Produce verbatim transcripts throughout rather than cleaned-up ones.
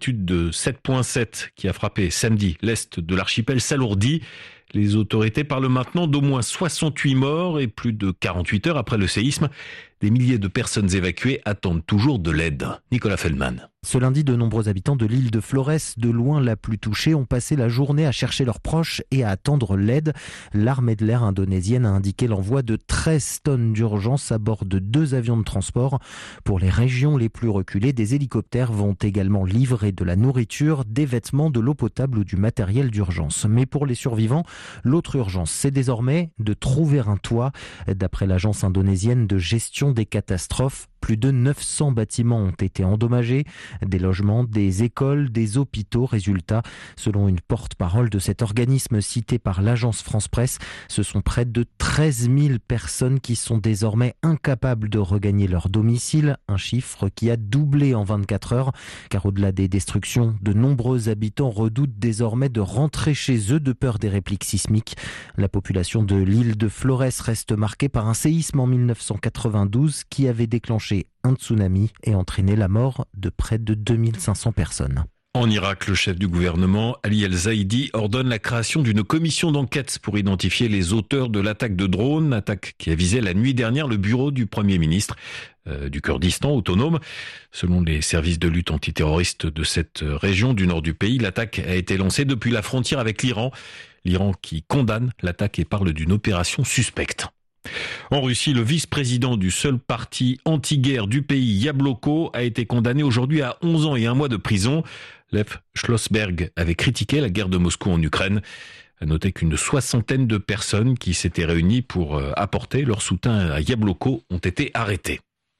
magnitude de sept virgule sept qui a frappé samedi l'est de l'archipel s'alourdit. Les autorités parlent maintenant d'au moins soixante-huit morts et plus de quarante-huit heures après le séisme, des milliers de personnes évacuées attendent toujours de l'aide. Nicolas Feldman. Ce lundi, de nombreux habitants de l'île de Flores, de loin la plus touchée, ont passé la journée à chercher leurs proches et à attendre l'aide. L'armée de l'air indonésienne a indiqué l'envoi de treize tonnes d'urgence à bord de deux avions de transport. Pour les régions les plus reculées, des hélicoptères vont également livrer de la nourriture, des vêtements, de l'eau potable ou du matériel d'urgence. Mais pour les survivants, l'autre urgence, c'est désormais de trouver un toit. D'après l'agence indonésienne de gestion des catastrophes, plus de neuf cents bâtiments ont été endommagés, des logements, des écoles, des hôpitaux. Résultat, selon une porte-parole de cet organisme cité par l'agence France-Presse, ce sont près de treize mille personnes qui sont désormais incapables de regagner leur domicile, un chiffre qui a doublé en vingt-quatre heures, car au-delà des destructions, de nombreux habitants redoutent désormais de rentrer chez eux de peur des répliques sismiques. La population de l'île de Flores reste marquée par un séisme en mille neuf cent quatre-vingt-douze qui avait déclenché un tsunami et entraîné la mort de près de deux mille cinq cents personnes. En Irak, le chef du gouvernement, Ali El-Zaidi, ordonne la création d'une commission d'enquête pour identifier les auteurs de l'attaque de drone, attaque qui a visé la nuit dernière le bureau du Premier ministre euh, du Kurdistan autonome. Selon les services de lutte antiterroriste de cette région du nord du pays, l'attaque a été lancée depuis la frontière avec l'Iran. L'Iran qui condamne l'attaque et parle d'une opération suspecte. En Russie, le vice-président du seul parti anti-guerre du pays, Yabloko, a été condamné aujourd'hui à onze ans et un mois de prison. Lev Schlossberg avait critiqué la guerre de Moscou en Ukraine. À noter qu'une soixantaine de personnes qui s'étaient réunies pour apporter leur soutien à Yabloko ont été arrêtées.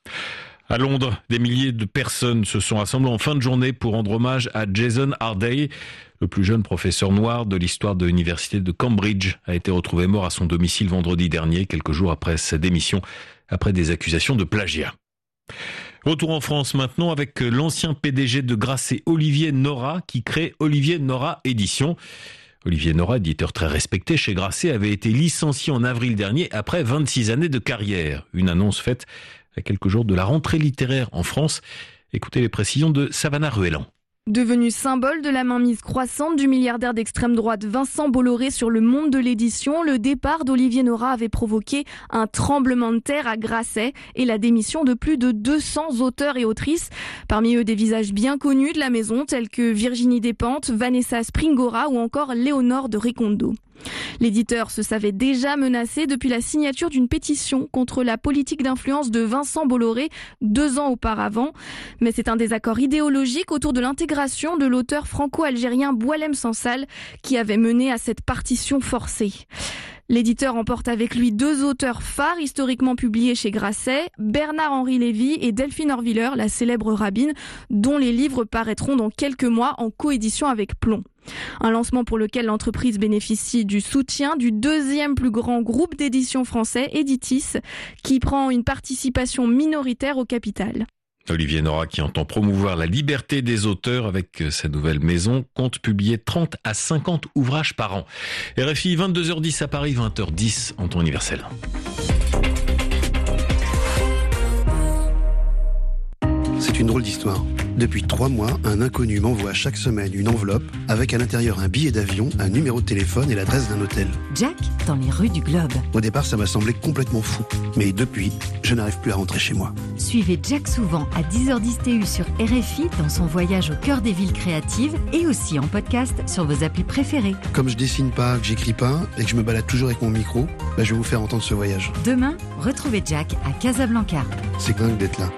À Londres, des milliers de personnes se sont rassemblées en fin de journée pour rendre hommage à Jason Harday. Le plus jeune professeur noir de l'histoire de l'université de Cambridge a été retrouvé mort à son domicile vendredi dernier, quelques jours après sa démission, après des accusations de plagiat. Retour en France maintenant avec l'ancien P D G de Grasset, Olivier Nora, qui crée Olivier Nora Éditions. Olivier Nora, éditeur très respecté chez Grasset, avait été licencié en avril dernier après vingt-six années de carrière. Une annonce faite à quelques jours de la rentrée littéraire en France. Écoutez les précisions de Savannah Ruellan. Devenu symbole de la mainmise croissante du milliardaire d'extrême droite Vincent Bolloré sur le monde de l'édition, le départ d'Olivier Nora avait provoqué un tremblement de terre à Grasset et la démission de plus de deux cents auteurs et autrices. Parmi eux, des visages bien connus de la maison tels que Virginie Despentes, Vanessa Springora ou encore Léonore de Recondo. L'éditeur se savait déjà menacé depuis la signature d'une pétition contre la politique d'influence de Vincent Bolloré deux ans auparavant. Mais c'est un désaccord idéologique autour de l'intégration de l'auteur franco-algérien Boualem Sansal qui avait mené à cette partition forcée. L'éditeur emporte avec lui deux auteurs phares historiquement publiés chez Grasset, Bernard-Henri Lévy et Delphine Orviller, la célèbre rabbine, dont les livres paraîtront dans quelques mois en coédition avec Plomb. Un lancement pour lequel l'entreprise bénéficie du soutien du deuxième plus grand groupe d'édition français, Editis, qui prend une participation minoritaire au capital. Olivier Nora, qui entend promouvoir la liberté des auteurs avec sa nouvelle maison, compte publier trente à cinquante ouvrages par an. R F I, vingt-deux heures dix à Paris, vingt heures dix en temps universel. C'est une drôle d'histoire. Depuis trois mois, un inconnu m'envoie chaque semaine une enveloppe avec à l'intérieur un billet d'avion, un numéro de téléphone et l'adresse d'un hôtel. Jack, dans les rues du Globe. Au départ, ça m'a semblé complètement fou. Mais depuis, je n'arrive plus à rentrer chez moi. Suivez Jack souvent à dix heures dix T U sur R F I dans son voyage au cœur des villes créatives et aussi en podcast sur vos applis préférées. Comme je dessine pas, que j'écris pas et que je me balade toujours avec mon micro, bah je vais vous faire entendre ce voyage. Demain, retrouvez Jack à Casablanca. C'est dingue d'être là.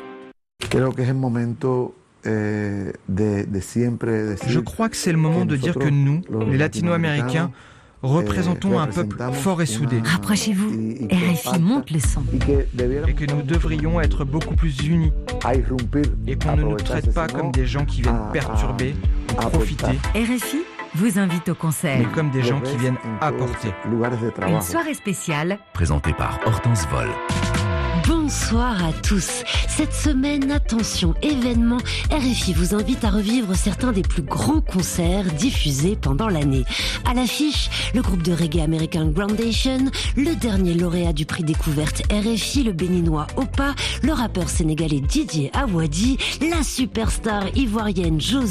Je crois que c'est le moment de dire que nous, les Latino-Américains, représentons un peuple fort et soudé. Rapprochez-vous, R F I monte le son. Et que nous devrions être beaucoup plus unis. Et qu'on ne nous traite pas comme des gens qui viennent perturber ou profiter. R F I vous invite au concert. Mais comme des gens qui viennent apporter. Une soirée spéciale présentée par Hortense Vol. Bonsoir à tous. Cette semaine, attention, événement, R F I vous invite à revivre certains des plus grands concerts diffusés pendant l'année. À l'affiche, le groupe de reggae américain Groundation, le dernier lauréat du prix découverte R F I, le béninois Opa, le rappeur sénégalais Didier Awadi, la superstar ivoirienne José